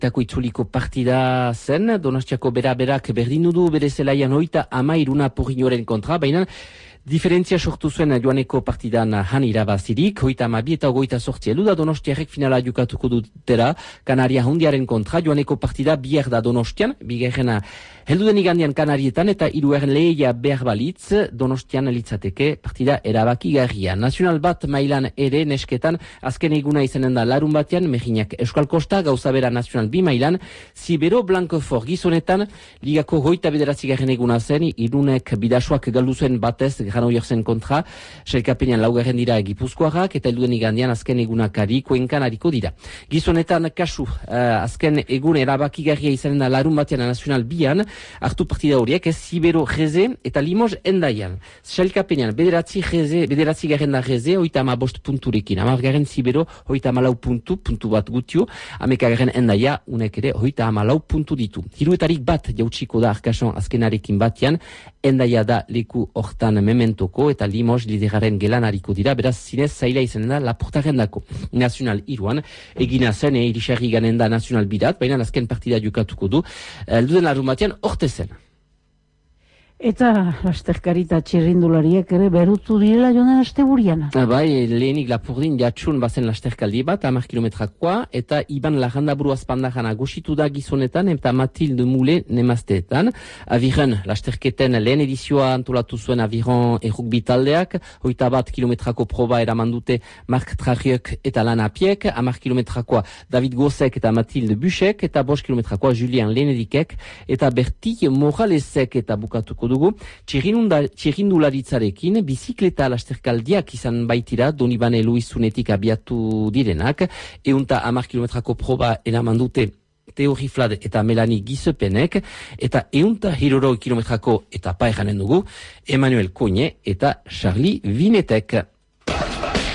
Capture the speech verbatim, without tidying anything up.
Tako itzuliko partida zen, Donostiako bera-berak berdindu du bere zelaian hoita ama iruna Porriñoren kontra, baina diferentzia sortu zuen joaneko partidan han irabazirik, hoita ama bi eta hogeita sortzi elu da Donostiarek finala jukatuko dutera, Kanaria hundiaren kontra, joaneko partida bier da Donostian, bigarrena heldu den igandian Kanarietan eta hirugarren lehia behar balitz, Donostian litzateke partida erabaki garria. Nazional bat mailan ere nesketan, azken eguna izanen da larun batean, Mejinak Euskal Kosta, gauza bera Nazional bi mailan, Zibero Blancofor gizonetan, ligako hoita bederatzi garren eguna zen, irunek bidasuak galdu zuen batez, Granollers kontra, selkapenean laugarren dira Gipuzkoarrak, eta helduen igandian azken egunakari Kuenkan hariko dira. Gizonetan kasu, uh, azken egun erabakigarria izanen da larun batean Nazional bian, hartu partida horiek, ez Zibero Reze eta Limoges Endaian. Selkapenean bederatzi Reze, bederatzi garren da Reze, hoita ama bost punturekin, amargarren Zibero, hoita ama lau puntu, puntu bat gutio, amekagarren Endaia, unek ere, hoita ama lau puntu ditu. Hiruetarik bat jautsiko da Arkason azkenarekin batean, Endaia da leku hortan mementoko eta Limoges lideraren gelan hariko dira, beraz zinez zaila izanen da Laportaren dako. Nazional iruan, egina zen, e, irisarri ganen da Nazional bidat, baina azken partida jukatuko du, elduden larun batean orte zen. Eta lasterkari eta txirrindulariek ere berutu direla joan asteburian. Bai, lehenik Lapurdin jatxun bazen lasterkaldi bat, hamar kilometrakoa, eta Iban Larrandaburu azpandaran agositu da gizonetan, eta Matilde Mule nemazteetan. Aviren, lasterketen lehen edizioa antolatu zuen Aviron errukbi taldeak, hoita bat kilometrako proba eraman dute Mark Trariek eta Lana Apiek, hamar kilometrakoa David Gosek eta Matilde Busek, eta bost kilometrakoa Julian Lenedikek, eta Berti Moralesek eta bukatuko dugu, txirrindularitzarekin bizikleta lasterkaldiak izan baitira Donibane Luizunetik abiatu direnak, eunta hamar kilometrako proba eraman dute Theo Riflad eta Melanie Gisepenek, eta eunta hirurogei kilometrako eta paeranen dugu Emmanuel Kogne eta Charlie Vinetek.